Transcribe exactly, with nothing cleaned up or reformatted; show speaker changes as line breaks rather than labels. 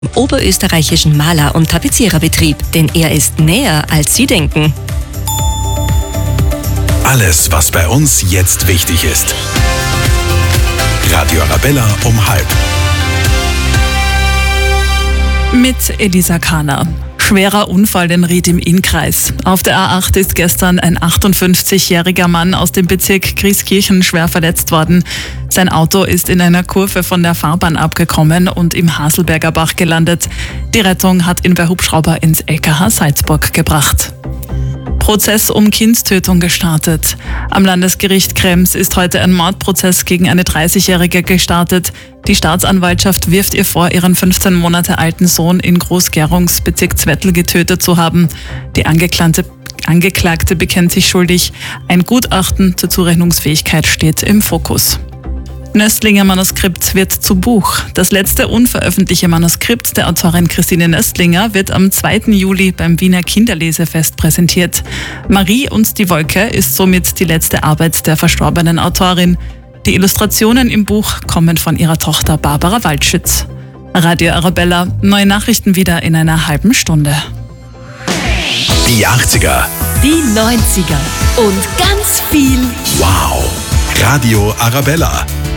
Oberösterreichischen Maler- und Tapeziererbetrieb, denn er ist näher, als Sie denken.
Alles, was bei uns jetzt wichtig ist. Radio Arabella um halb.
Mit Elisa Kahner. Schwerer Unfall in Ried im Innkreis. Auf der A acht ist gestern ein achtundfünfzigjähriger Mann aus dem Bezirk Grieskirchen schwer verletzt worden. Sein Auto ist in einer Kurve von der Fahrbahn abgekommen und im Haselberger Bach gelandet. Die Rettung hat ihn per Hubschrauber ins L K H Salzburg gebracht. Prozess um Kindstötung gestartet. Am Landesgericht Krems ist heute ein Mordprozess gegen eine dreißigjährige gestartet. Die Staatsanwaltschaft wirft ihr vor, ihren fünfzehn Monate alten Sohn in Groß-Gerungs-Bezirk Zwettl getötet zu haben. Die Angeklagte, Angeklagte bekennt sich schuldig. Ein Gutachten zur Zurechnungsfähigkeit steht im Fokus. Nöstlinger Manuskript wird zu Buch. Das letzte unveröffentlichte Manuskript der Autorin Christine Nöstlinger wird am zweiten Juli beim Wiener Kinderlesefest präsentiert. Marie und die Wolke ist somit die letzte Arbeit der verstorbenen Autorin. Die Illustrationen im Buch kommen von ihrer Tochter Barbara Waldschütz. Radio Arabella, neue Nachrichten wieder in einer halben Stunde.
Die achtziger.
Die neunziger und ganz viel
Wow. Radio Arabella.